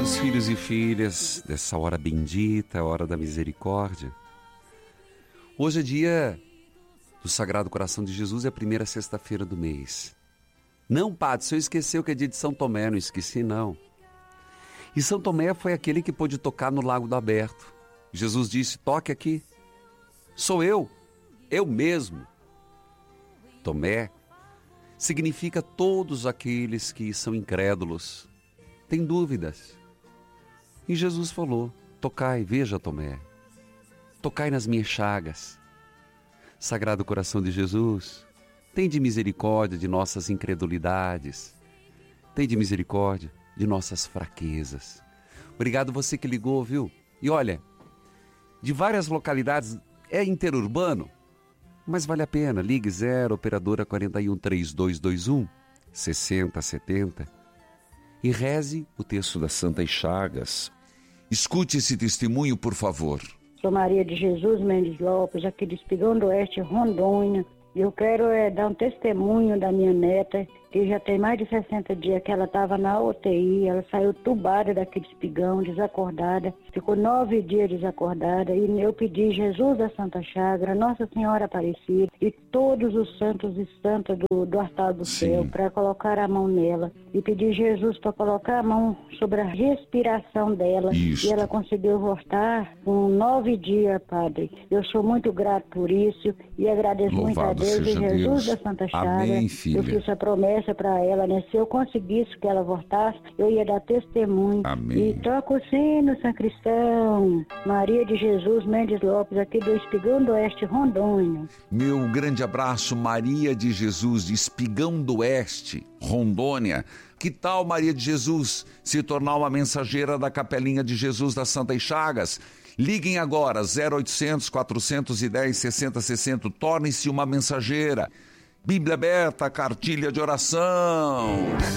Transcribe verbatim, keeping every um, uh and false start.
Queridos filhos e filhas dessa hora bendita, a hora da misericórdia, hoje é dia do Sagrado Coração de Jesus, é a primeira sexta-feira do mês. Não, padre, se eu esqueceu que é dia de São Tomé, não esqueci não. E São Tomé foi aquele que pôde tocar no Lago do Aberto. Jesus disse, toque aqui, sou eu, eu mesmo. Tomé significa todos aqueles que são incrédulos, têm dúvidas. E Jesus falou, tocai, veja Tomé, tocai nas minhas chagas. Sagrado Coração de Jesus, tende misericórdia de nossas incredulidades, tende misericórdia de nossas fraquezas. Obrigado você que ligou, viu? E olha, de várias localidades, é interurbano, mas vale a pena, ligue zero, operadora quarenta e um, trinta e dois vinte e um, sessenta setenta e reze o texto das Santas Chagas. Escute esse testemunho, por favor. Sou Maria de Jesus Mendes Lopes, aqui de Espigão do Oeste, Rondônia. Eu quero é, dar um testemunho da minha neta, que já tem mais de sessenta dias que ela estava na U T I, ela saiu tubada daquele espigão, desacordada, ficou nove dias desacordada, e eu pedi Jesus da Santa Chaga, Nossa Senhora Aparecida, e todos os santos e santas do, do altar do Sim. céu, para colocar a mão nela, e pedi Jesus para colocar a mão sobre a respiração dela, Isso. E ela conseguiu voltar com nove dias, Padre. Eu sou muito grato por isso, e agradeço muito a Louvado Deus, e seja Jesus Deus. da Santa Chaga. Amém, filha. Eu fiz a promessa para ela, né? Se eu conseguisse que ela voltasse, eu ia dar testemunho. Amém. E toca o sino, sacristão. Maria de Jesus Mendes Lopes, aqui do Espigão do Oeste, Rondônia. Meu grande abraço, Maria de Jesus, de Espigão do Oeste, Rondônia. Que tal, Maria de Jesus, se tornar uma mensageira da Capelinha de Jesus das Santas Chagas? Liguem agora, zero oitocentos, quatrocentos e dez, sessenta sessenta, torne-se uma mensageira. Bíblia aberta, cartilha de oração.